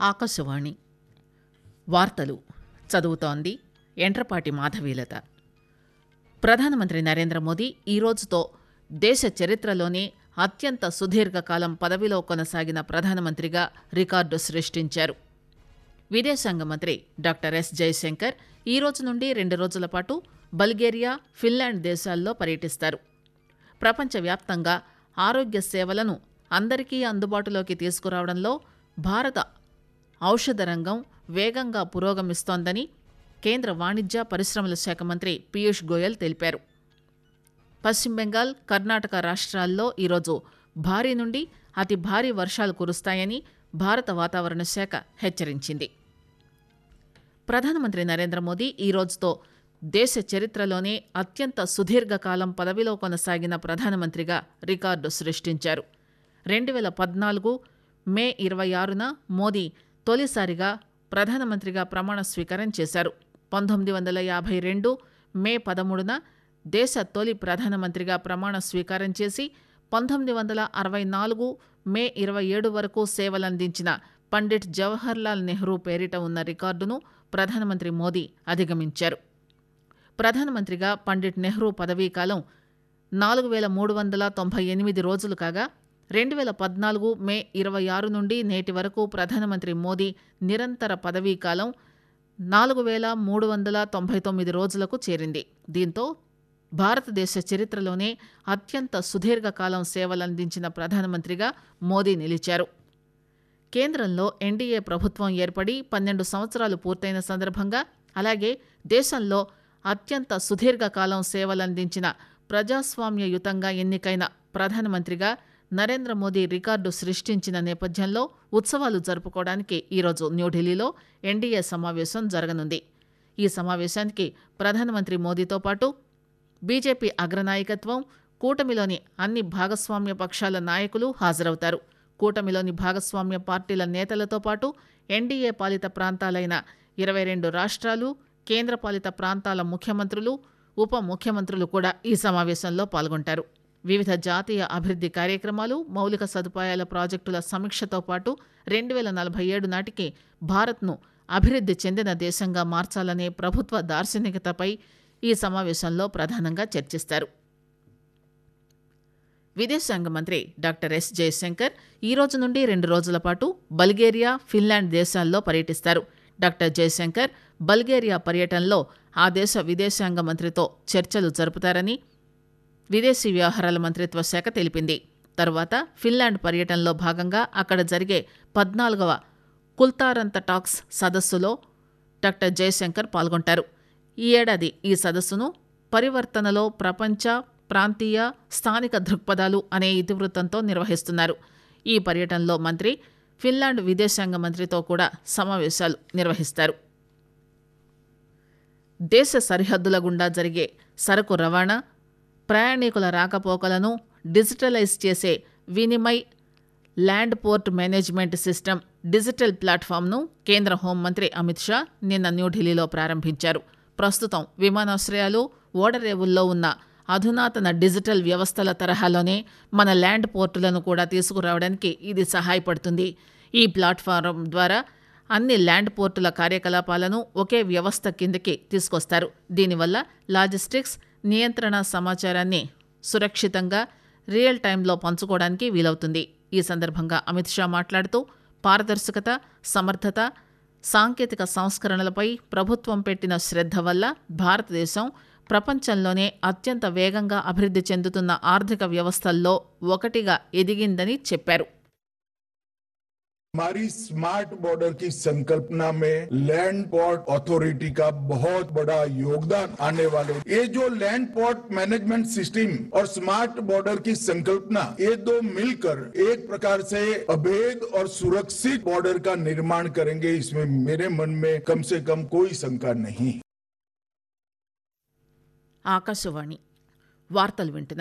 ఆకాశవాణి వార్తలు చదువుతోంది ఎంట్రపాటి మాధవీలత. ప్రధానమంత్రి నరేంద్ర మోదీ ఈ రోజుతో దేశ చరిత్రలోనే అత్యంత సుదీర్ఘకాలం పదవిలో కొనసాగిన ప్రధానమంత్రిగా రికార్డు సృష్టించారు. విదేశాంగ మంత్రి డాక్టర్ ఎస్ జయశంకర్ ఈ రోజు నుండి 2 రోజుల పాటు బల్గేరియా, ఫిన్లాండ్ దేశాల్లో పర్యటిస్తారు. ప్రపంచవ్యాప్తంగా ఆరోగ్య సేవలను అందరికీ అందుబాటులోకి తీసుకురావడంలో భారత ఔషధ రంగం వేగంగా పురోగమిస్తోందని కేంద్ర వాణిజ్య పరిశ్రమల శాఖ మంత్రి పీయూష్ గోయల్ తెలిపారు. పశ్చిమ బెంగాల్, కర్ణాటక రాష్ట్రాల్లో ఈరోజు భారీ నుండి అతి భారీ వర్షాలు కురుస్తాయని భారత వాతావరణ శాఖ హెచ్చరించింది. ప్రధానమంత్రి నరేంద్ర మోదీ ఈ రోజుతో దేశ చరిత్రలోనే అత్యంత సుదీర్ఘకాలం పదవిలో కొనసాగిన ప్రధానమంత్రిగా రికార్డు సృష్టించారు. 2014 మే 26న మోదీ తొలిసారిగా ప్రధానమంత్రిగా ప్రమాణ స్వీకారం చేశారు. 1952 మే 13న దేశ తొలి ప్రధానమంత్రిగా ప్రమాణ స్వీకారం చేసి 1964 మే 27 వరకు సేవలందించిన పండిట్ జవహర్లాల్ నెహ్రూ పేరిట ఉన్న రికార్డును ప్రధానమంత్రి మోదీ అధిగమించారు. ప్రధానమంత్రిగా పండిట్ నెహ్రూ పదవీకాలం 4398 రోజులు కాగా 2014 మే 26 నుండి నేటి వరకు ప్రధానమంత్రి మోదీ నిరంతర పదవీకాలం 4399 రోజులకు చేరింది. దీంతో భారతదేశ చరిత్రలోనే అత్యంత సుదీర్ఘకాలం సేవలందించిన ప్రధానమంత్రిగా మోదీ నిలిచారు. కేంద్రంలో ఎన్డీఏ ప్రభుత్వం ఏర్పడి 12 సంవత్సరాలు పూర్తయిన సందర్భంగా, అలాగే దేశంలో అత్యంత సుదీర్ఘకాలం సేవలందించిన ప్రజాస్వామ్యయుతంగా ఎన్నికైన ప్రధానమంత్రిగా నరేంద్ర మోదీ రికార్డు సృష్టించిన నేపథ్యంలో ఉత్సవాలు జరుపుకోవడానికి ఈరోజు న్యూఢిల్లీలో ఎన్డీఏ సమావేశం జరగనుంది. ఈ సమావేశానికి ప్రధానమంత్రి మోదీతో పాటు బీజేపీ అగ్రనాయకత్వం, కూటమిలోని అన్ని భాగస్వామ్య పక్షాల నాయకులు హాజరవుతారు. కూటమిలోని భాగస్వామ్య పార్టీల నేతలతో పాటు ఎన్డీఏ పాలిత ప్రాంతాలైన 22 రాష్ట్రాలు, కేంద్రపాలిత ప్రాంతాల ముఖ్యమంత్రులు, ఉప ముఖ్యమంత్రులు కూడా ఈ సమావేశంలో పాల్గొంటారు. వివిధ జాతీయ అభివృద్ధి కార్యక్రమాలు, మౌలిక సదుపాయాల ప్రాజెక్టుల సమీక్షతో పాటు 2047 నాటికి భారత్ను అభివృద్ధి చెందిన దేశంగా మార్చాలనే ప్రభుత్వ దార్శనికతపై ఈ సమావేశంలో ప్రధానంగా చర్చిస్తారు. విదేశాంగ మంత్రి డాక్టర్ ఎస్ జయశంకర్ ఈ రోజు నుండి 2 రోజుల పాటు బల్గేరియా, ఫిన్లాండ్ దేశాల్లో పర్యటిస్తారు. డాక్టర్ జయశంకర్ బల్గేరియా పర్యటనలో ఆ దేశ విదేశాంగ మంత్రితో చర్చలు జరుపుతారని విదేశీ వ్యవహారాల మంత్రిత్వ శాఖ తెలిపింది. తర్వాత ఫిన్లాండ్ పర్యటనలో భాగంగా అక్కడ జరిగే 14వ కుల్తారంత టాక్స్ సదస్సులో డాక్టర్ జయశంకర్ పాల్గొంటారు. ఈ ఏడాది ఈ సదస్సును పరివర్తనలో ప్రపంచ, ప్రాంతీయ, స్థానిక దృక్పథాలు అనే ఇతివృత్తంతో నిర్వహిస్తున్నారు. ఈ పర్యటనలో మంత్రి ఫిన్లాండ్ విదేశాంగ మంత్రితో కూడా సమావేశాలు నిర్వహిస్తారు. దేశ సరిహద్దుల గుండా జరిగే సరకు రవాణా, ప్రయాణికుల రాకపోకలను డిజిటలైజ్ చేసే Vinimay land port management system digital ప్లాట్ఫామ్ను కేంద్ర హోంమంత్రి అమిత్ షా నిన్న న్యూఢిల్లీలో ప్రారంభించారు. ప్రస్తుతం విమానాశ్రయాలు, ఓడరేవుల్లో ఉన్న అధునాతన డిజిటల్ వ్యవస్థల తరహాలోనే మన ల్యాండ్ పోర్టులను కూడా తీసుకురావడానికి ఇది సహాయపడుతుంది. ఈ ప్లాట్ఫారం ద్వారా అన్ని ల్యాండ్ పోర్టుల కార్యకలాపాలను ఒకే వ్యవస్థ కిందకి తీసుకొస్తారు. దీనివల్ల లాజిస్టిక్స్, నియంత్రణ సమాచారాన్ని సురక్షితంగా రియల్ టైంలో పంచుకోవడానికి వీలవుతుంది. ఈ సందర్భంగా అమిత్ షా మాట్లాడుతూ పారదర్శకత, సమర్థత, సాంకేతిక సంస్కరణలపై ప్రభుత్వం పెట్టిన శ్రద్ధ వల్ల భారతదేశం ప్రపంచంలోనే అత్యంత వేగంగా అభివృద్ధి చెందుతున్న ఆర్థిక వ్యవస్థల్లో ఒకటిగా ఎదిగిందని చెప్పారు. हमारी स्मार्ट बॉर्डर की संकल्पना में लैंड पोर्ट अथॉरिटी का बहुत बड़ा योगदान आने वाले, ये जो लैंड पोर्ट मैनेजमेंट सिस्टम और स्मार्ट बॉर्डर की संकल्पना, ये दो मिलकर एक प्रकार से अभेद और सुरक्षित बॉर्डर का निर्माण करेंगे, इसमें मेरे मन में कम से कम कोई शंका नहीं. ఆకాశవాణి వార్తలు వింటున్నారు.